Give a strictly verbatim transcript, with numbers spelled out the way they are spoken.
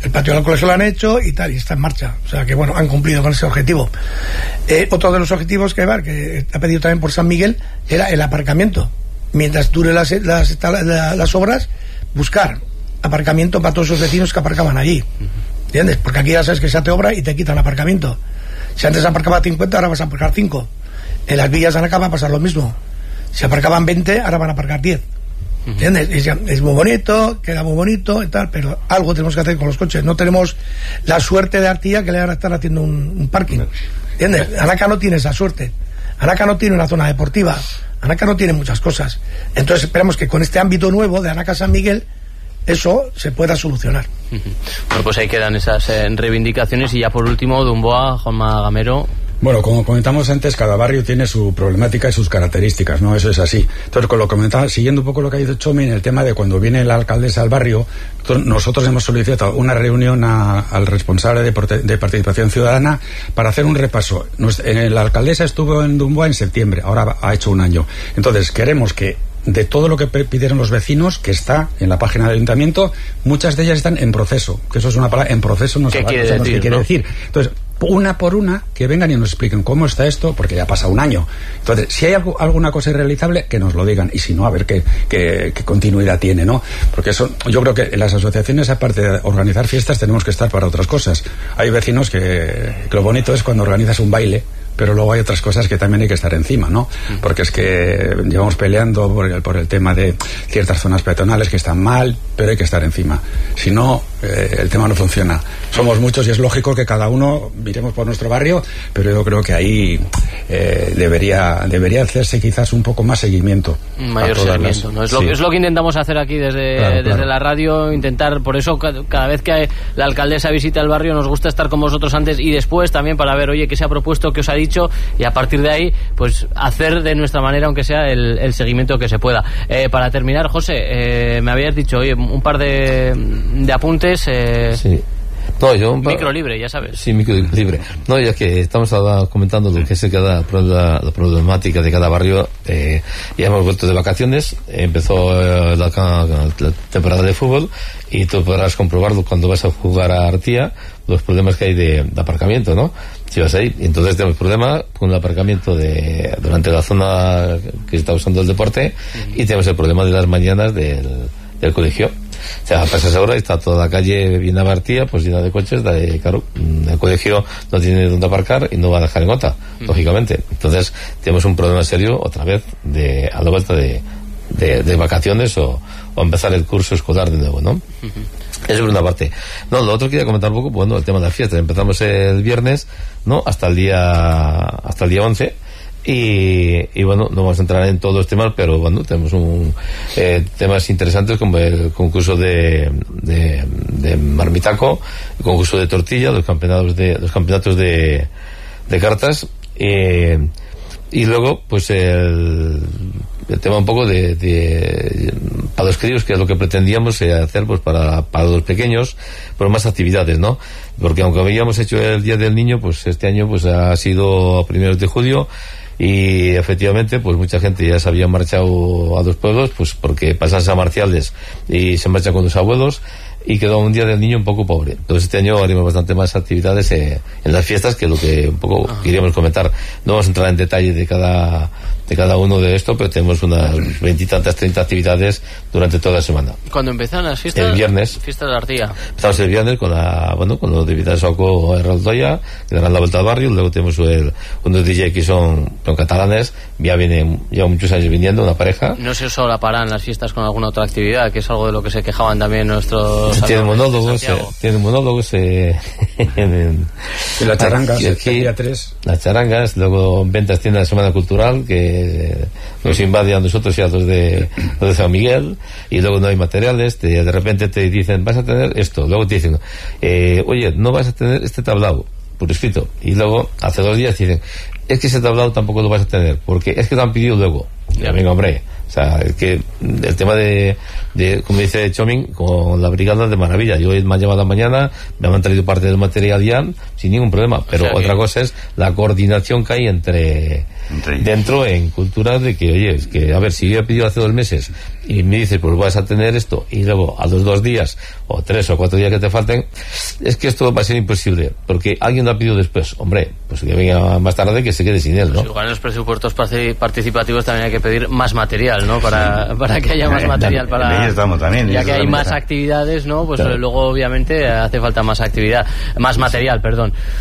el patio del colegio lo han hecho y tal, y está en marcha. O sea que bueno, han cumplido con ese objetivo. Eh, otro de los objetivos que va, que ha pedido también por San Miguel, era el aparcamiento. Mientras dure las, las, las, las obras, buscar aparcamiento para todos esos vecinos que aparcaban allí. ¿Entiendes? Porque aquí ya sabes que se hace obra y te quitan aparcamiento. Si antes aparcaba cincuenta, ahora vas a aparcar cinco. En las villas de Anaca va a pasar lo mismo. Si aparcaban veinte, ahora van a aparcar diez. ¿Entiendes? Es, es muy bonito, queda muy bonito y tal, pero algo tenemos que hacer con los coches. No tenemos la suerte de Artilla que le van a estar haciendo un, un parking. ¿Entiendes? Anaca no tiene esa suerte. Anaca no tiene una zona deportiva. Anaca no tiene muchas cosas. Entonces esperamos que con este ámbito nuevo de Anaca San Miguel eso se pueda solucionar. Bueno, pues ahí quedan esas eh, reivindicaciones. Y ya por último, Dumboa, Juanma Gamero. Bueno, como comentamos antes, cada barrio tiene su problemática y sus características, ¿no? Eso es así. Entonces, con lo que comentaba, siguiendo un poco lo que ha dicho Chomi, en el tema de cuando viene la alcaldesa al barrio, nosotros hemos solicitado una reunión a, al responsable de, de participación ciudadana para hacer un repaso. Nos, eh, la alcaldesa estuvo en Dumboa en septiembre, ahora ha hecho un año. Entonces, queremos que de todo lo que pidieron los vecinos, que está en la página del ayuntamiento, muchas de ellas están en proceso, que eso es una palabra, en proceso no sabemos qué, qué quiere decir. Entonces, una por una, que vengan y nos expliquen cómo está esto, porque ya pasa un año. Entonces, si hay algo, alguna cosa irrealizable, que nos lo digan, y si no, a ver qué, qué, qué continuidad tiene, ¿no? Porque eso, yo creo que las asociaciones, aparte de organizar fiestas, tenemos que estar para otras cosas. Hay vecinos que, que lo bonito es cuando organizas un baile, pero luego hay otras cosas que también hay que estar encima, ¿no? Porque es que llevamos peleando por el, por el tema de ciertas zonas peatonales que están mal, pero hay que estar encima. Si no, eh, el tema no funciona. Somos muchos y es lógico que cada uno miremos por nuestro barrio, pero yo creo que ahí eh, debería debería hacerse quizás un poco más seguimiento. Mayor seguimiento, las... ¿no? Es lo, sí. es lo que intentamos hacer aquí desde, claro, desde claro. la radio, intentar, por eso cada, cada vez que la alcaldesa visita el barrio nos gusta estar con vosotros antes y después también para ver, oye, qué se ha propuesto, qué os ha dicho, y a partir de ahí pues hacer de nuestra manera, aunque sea el, el seguimiento que se pueda. Eh, para terminar, José, eh, me habías dicho, oye, un par de, de apuntes. Eh, sí. No, yo un par... Micro libre, ya sabes. Sí, micro libre. No, ya que estamos comentando lo que es cada la, la problemática de cada barrio, eh, ya hemos vuelto de vacaciones, empezó eh, la, la temporada de fútbol y tú podrás comprobarlo cuando vas a jugar a Artía, los problemas que hay de, de aparcamiento, ¿no? Si vas ahí, entonces tenemos problemas con el aparcamiento de durante la zona que está usando el deporte y tenemos el problema de las mañanas del, del colegio. O sea, pasas ahora y está toda la calle bien abartía, pues llena de coches, de, claro, el colegio no tiene dónde aparcar y no va a dejar en gota, mm. lógicamente. Entonces, tenemos un problema serio, otra vez, de a la vuelta de, de, de vacaciones o, o empezar el curso escolar de nuevo, ¿no? Mm-hmm. Eso por una parte. No, lo otro quería comentar un poco, bueno, el tema de las fiestas. Empezamos el viernes, ¿no? Hasta el día, hasta el día once. Y, y bueno, no vamos a entrar en todos los temas, pero bueno, tenemos un eh, temas interesantes como el concurso de, de, de marmitaco, el concurso de tortilla, los campeonatos de los campeonatos de, de cartas, eh, y luego pues el, el tema un poco de, de para los críos, que es lo que pretendíamos eh, hacer pues para, para los pequeños, pero más actividades, ¿no? Porque aunque habíamos hecho el Día del Niño, pues este año pues ha sido a primeros de julio. Y efectivamente pues mucha gente ya se había marchado a los pueblos pues porque pasan a Marciales y se marchan con los abuelos y quedó un Día del Niño un poco pobre. Entonces este año haremos bastante más actividades eh, en las fiestas, que es lo que un poco ah. queríamos comentar. No vamos a entrar en detalle de cada de cada uno de esto, pero tenemos unas veintitantas, treinta actividades durante toda la semana. ¿Cuándo empiezan las fiestas? El viernes. Fiestas de Artía. Empezamos el viernes con la, bueno, con los de Vidal Soco Herraldoya, que darán la vuelta al barrio. Luego tenemos el, unos D J que son, son catalanes, ya vienen, llevan muchos años viniendo, una pareja. No se solaparán las fiestas con alguna otra actividad, que es algo de lo que se quejaban también nuestros... Tienen monólogos, eh, tienen monólogos eh, en, en, en la charangas, aquí, el día tres. Las charangas, luego ventas tiene la Semana Cultural, que nos invade a nosotros y a los de, los de San Miguel, y luego no hay materiales, te, de repente te dicen vas a tener esto, luego te dicen eh, oye, no vas a tener este tablao por escrito, y luego hace dos días te dicen es que ese tablao tampoco lo vas a tener porque es que te han pedido luego. Ya, venga, hombre. O sea, es que el tema de, de como dice Chomin, con la brigada de maravilla. Yo me han llevado mañana, me han traído parte del material ya, sin ningún problema. Pero o sea, otra que... cosa es la coordinación que hay entre, entre dentro en cultura de que, oye, es que, a ver, si yo he pedido hace dos meses y me dices, pues vas a tener esto, y luego a los dos días, o tres o cuatro días que te falten, es que esto va a ser imposible, porque alguien lo ha pedido después. Hombre, pues que venga más tarde, que se quede sin él, ¿no? Pues igual en los presupuestos participativos también hay que pedir más material, ¿no? Para, para que haya más material, para estamos también, ya que hay más actividades, ¿no? Pues claro. Luego obviamente hace falta más actividad, más material, perdón.